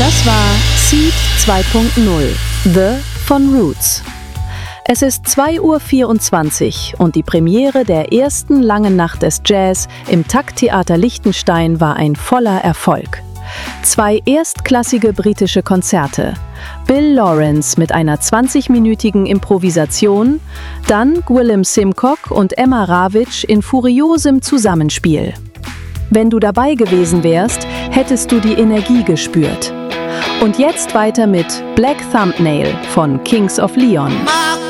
Das war Seed 2.0, The von Roots. Es ist 2:24 Uhr und die Premiere der ersten langen Nacht des Jazz im Takttheater Liechtenstein war ein voller Erfolg. 2 erstklassige britische Konzerte. Bill Lawrence mit einer 20-minütigen Improvisation, dann Gwilym Simcock und Emma Rawitsch in furiosem Zusammenspiel. Wenn du dabei gewesen wärst, hättest du die Energie gespürt. Und jetzt weiter mit Black Thumbnail von Kings of Leon.